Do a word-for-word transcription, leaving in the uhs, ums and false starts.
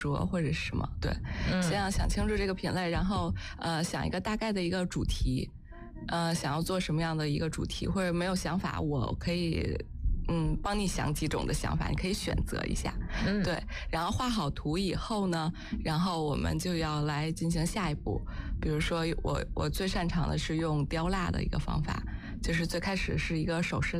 着或者是什么，对， 嗯， 先要想清楚这个品类，然后呃想一个大概的一个主题，呃想要做什么样的一个主题，或者没有想法，我可以嗯帮你想几种的想法，你可以选择一下， 嗯， 对，然后画好图以后呢，然后我们就要来进行下一步，比如说我我最擅长的是用雕蜡的一个方法，就是最开始是一个首饰